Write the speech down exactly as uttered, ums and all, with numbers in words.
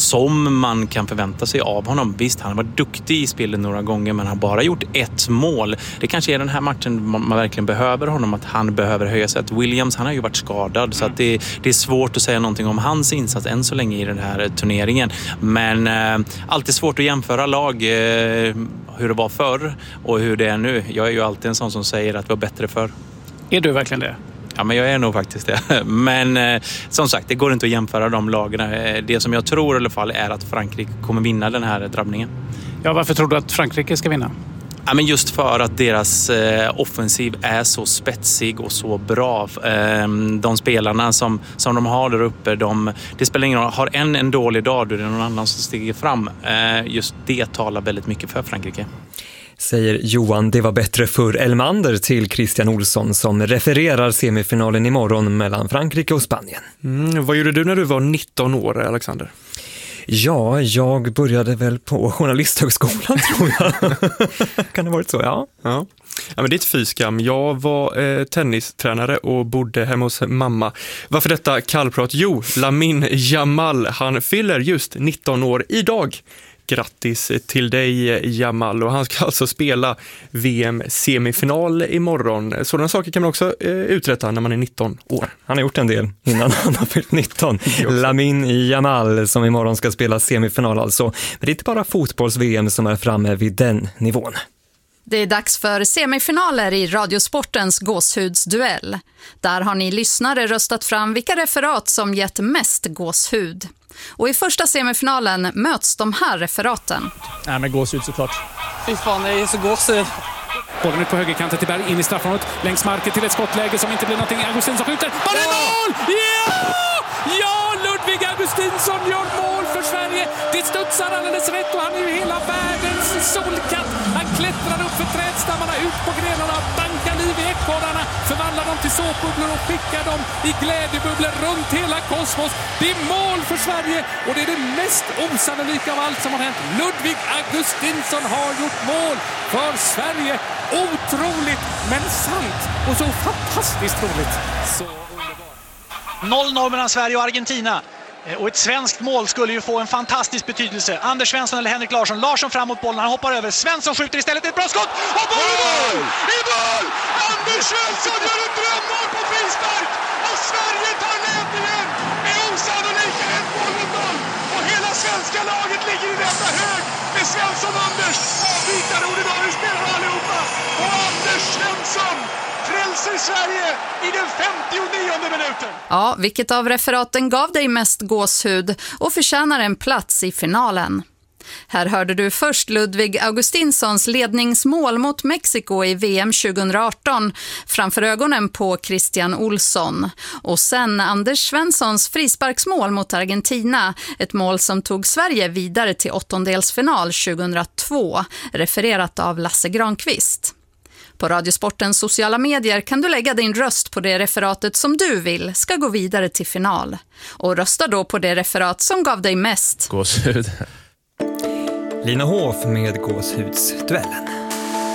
som man kan förvänta sig av honom. Visst, han var duktig i spelet några gånger, men han har bara gjort ett mål. Det kanske är den här matchen man, man verkligen behöver honom, att han behöver höja sig. Att Williams, han har ju varit skadad, mm. så att det, det är svårt att säga någonting om hans insats än så länge i den här turneringen. Men eh, alltid svårt att jämföra lag, eh, hur det var förr och hur det är nu. Jag är ju alltid en sån som säger att det var bättre förr. Är du verkligen det? Ja, men jag är nog faktiskt det. Men eh, som sagt, det går inte att jämföra de lagarna. Det som jag tror i alla fall är att Frankrike kommer vinna den här drabbningen. Ja, varför tror du att Frankrike ska vinna? Ja, men just för att deras eh, offensiv är så spetsig och så bra. Eh, de spelarna som, som de har där uppe, de, det spelar ingen roll. Har en en dålig dag, då är det någon annan som stiger fram. Eh, just det talar väldigt mycket för Frankrike. Säger Johan, det var bättre för Elmander till Christian Olsson som refererar semifinalen imorgon mellan Frankrike och Spanien. Mm, vad gjorde du när du var nitton år, Alexander? Ja, jag började väl på journalisthögskolan, tror jag. Kan det ha varit så, ja. Ja. Ja, men det är ett fyskam. Jag var eh, tennistränare och bodde hemma hos mamma. Varför detta kallprat? Jo, Lamine Yamal, han fyller just nitton år idag. Grattis till dig, Jamal, och han ska alltså spela V M-semifinal imorgon. Sådana saker kan man också eh, uträtta när man är nitton år. Han har gjort en del innan han har fyllt nitton. Lamine Yamal som imorgon ska spela semifinal alltså. Men det är inte bara fotbolls-V M som är framme vid den nivån. Det är dags för semifinaler i Radiosportens gåshudsduell. Där har ni lyssnare röstat fram vilka referat som gett mest gåshud. Och i första semifinalen möts de här referaten. Nej, men gåshud såklart. Fy fan, det är så gåshud. Bollen ut på högerkanten till Berg, in i straffområdet. Längs marken till ett skottläge som inte blir någonting. Augustinsson skjuter. Var det mål? Ja! Ja, Ludvig Augustinsson gör mål för Sverige. Det studsar alldeles rätt och han är ju hela världens solkatt. Han klättrar upp för trädstammarna, ut på grenarna, bankar liv i ekorrarna, förvandlar dem till såpbubblor och skickar dem i glädjebubblor runt hela kosmos. Det är mål för Sverige och det är det mest osannolika av allt som har hänt. Ludvig Augustinsson har gjort mål för Sverige. Otroligt, men sant och så fantastiskt roligt. Så noll noll mellan Sverige och Argentina. Och ett svenskt mål skulle ju få en fantastisk betydelse. Anders Svensson eller Henrik Larsson. Larsson fram mot bollen, han hoppar över. Svensson skjuter istället, ett bra skott. Och mål i mål! I mål! Anders Svensson gör en drömmål på frispark. Och Sverige tar ledningen med osannolika ett mål mot noll. Och hela svenska laget ligger i detta hög med Svensson och Anders. Avbytare ordinarie spelare allihopa. Och Anders Svensson frälser Sverige i den femtionionde minuten. Ja, vilket av referaten gav dig mest gåshud och förtjänar en plats i finalen? Här hörde du först Ludvig Augustinssons ledningsmål mot Mexiko i V M tjugoarton framför ögonen på Christian Olsson. Och sen Anders Svenssons frisparksmål mot Argentina, ett mål som tog Sverige vidare till åttondelsfinal tjugohundratvå, refererat av Lasse Granqvist. På Radiosportens sociala medier kan du lägga din röst på det referatet som du vill ska gå vidare till final. Och rösta då på det referat som gav dig mest gåshud. Lina Hoff med gåshudsduellen.